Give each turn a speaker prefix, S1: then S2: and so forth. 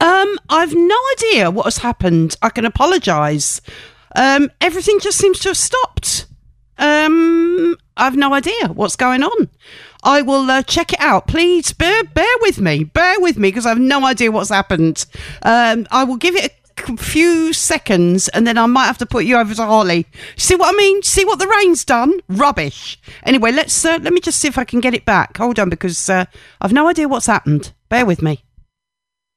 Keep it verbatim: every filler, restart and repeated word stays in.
S1: Um, I've no idea what has happened. I can apologise. Um, everything just seems to have stopped. Um, I've no idea what's going on. I will uh, check it out. Please bear bear with me. Bear with me because I have no idea what's happened. Um, I will give it a few seconds and then I might have to put you over to Holly. See what I mean? See what the rain's done? Rubbish. Anyway, let's uh, let me just see if I can get it back. Hold on, because uh, I've no idea what's happened. Bear with me.